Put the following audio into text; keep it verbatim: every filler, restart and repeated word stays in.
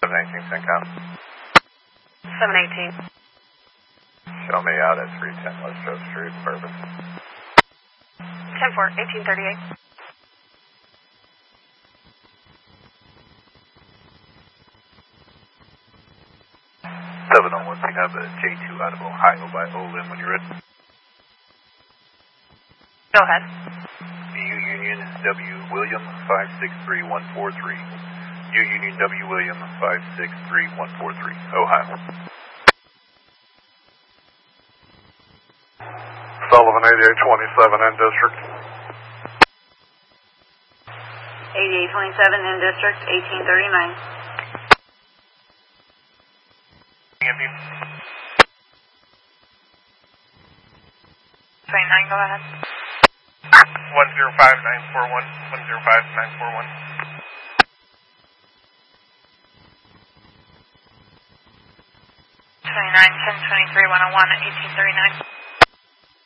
seven eighteen CENTCOM. seven eighteen. Show me out at three ten West Coast Street, Bourbon. ten four, eighteen thirty-eight. seven oh one, pick up a J two out of Ohio by Olin when you're ready. Go ahead. U Union W William five six three one four three. U Union W William five six three one four three, Ohio. Sullivan eighty-eight twenty-seven N District. eighty-eight twenty-seven N District, eighteen thirty-nine. twenty-nine, go ahead. one zero five nine four one, one zero five nine four one. twenty-nine, ten twenty-three, one oh one, eighteen thirty-nine.